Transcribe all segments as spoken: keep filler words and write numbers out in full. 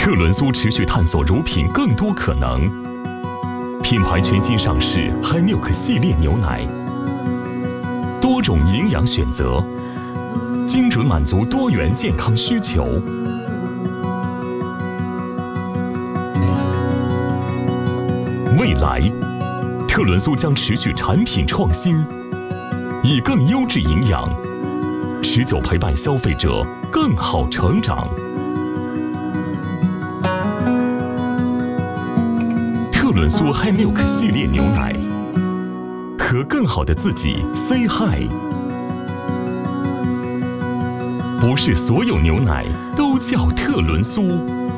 特仑苏持续探索乳品更多可能。品牌全新上市 Hi Milk 系列牛奶，多种营养选择，精准满足多元健康需求。未来，特仑苏将持续产品创新，以更优质营养，持久陪伴消费者更好成长。特仑苏 Hi Milk 系列牛奶，和更好的自己 say hi。不是所有牛奶都叫特仑苏。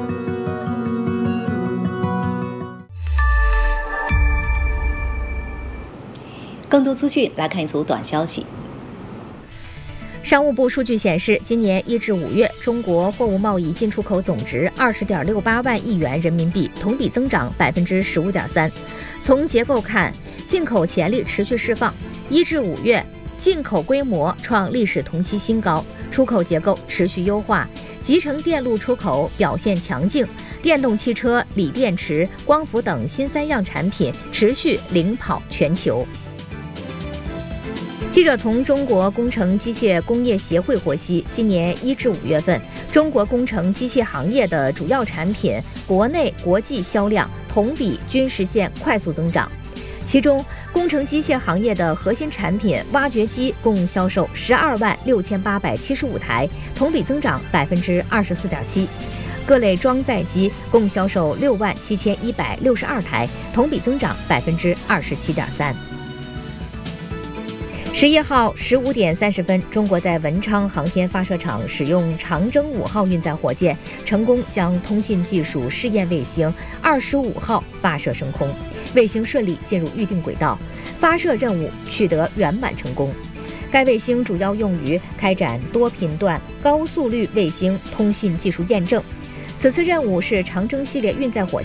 更多资讯来看一组短消息。 商务部数据显示，今年一至五月，中国货物贸易进出口总值二十点六八万亿元人民币，同比增长百分之十五点三。从结构看，进口潜力持续释放。一至五月，进口规模创历史同期新高，出口结构持续优化，集成电路出口表现强劲，电动汽车、锂电池、光伏等新三样产品持续领跑全球。记者从中国工程机械工业协会获悉，今年一至五月份，中国工程机械行业的主要产品国内国际销量同比均实现快速增长。其中，工程机械行业的核心产品挖掘机共销售十二万六千八百七十五台，同比增长百分之二十四点七；各类装载机共销售六万七千一百六十二台，同比增长百分之二十七点三。十一号十五点三十分，中国在文昌航天发射场使用长征五号运载火箭，成功将通信技术试验卫星二十五号发射升空，卫星顺利进入预定轨道，发射任务取得圆满成功。该卫星主要用于开展多频段高速率卫星通信技术验证。此次任务是长征系列运载火